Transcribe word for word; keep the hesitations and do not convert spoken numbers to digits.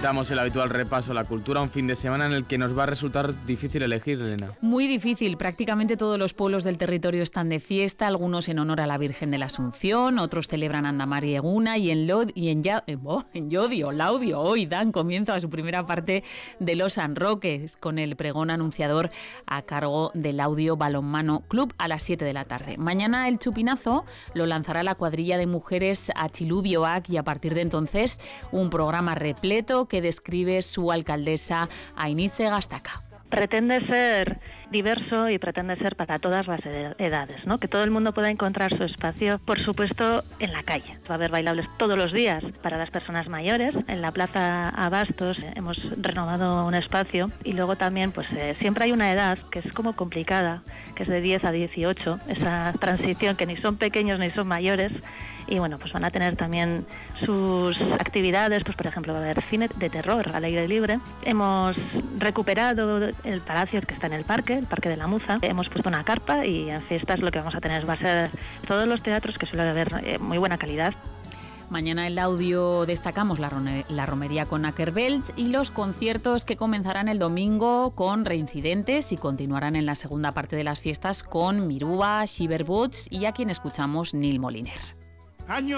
completamos el habitual repaso a la cultura, un fin de semana en el que nos va a resultar difícil elegir, Elena. Muy difícil, prácticamente todos los pueblos del territorio están de fiesta, algunos en honor a la Virgen de la Asunción, otros celebran Andamar y Eguna, y en, Lod, y en, ya, eh, oh, en Llodio, Laudio, hoy dan comienzo a su primera parte de los San Roques, con el pregón anunciador a cargo del Laudio Balonmano Club a las siete de la tarde. Mañana el chupinazo lo lanzará la cuadrilla de mujeres Achilubioac y a partir de entonces un programa repleto que describe su alcaldesa Ainitze Gastaca. Pretende ser diverso y pretende ser para todas las edades, ¿no? Que todo el mundo pueda encontrar su espacio, por supuesto, en la calle. Va a haber bailables todos los días para las personas mayores. En la Plaza Abastos hemos renovado un espacio y luego también, pues eh, siempre hay una edad que es como complicada, que es de diez a dieciocho, esa transición que ni son pequeños ni son mayores. Y bueno, pues van a tener también sus actividades, pues por ejemplo va a haber cine de terror al aire libre. Hemos recuperado el palacio que está en el parque, el Parque de la Muza. Hemos puesto una carpa y en fiestas lo que vamos a tener va a ser todos los teatros que suele haber eh, muy buena calidad. Mañana en el audio destacamos la, la romería con Ackerbelt y los conciertos que comenzarán el domingo con Reincidentes y continuarán en la segunda parte de las fiestas con Miruba, Shiver Boots y a quien escuchamos Neil Moliner. Año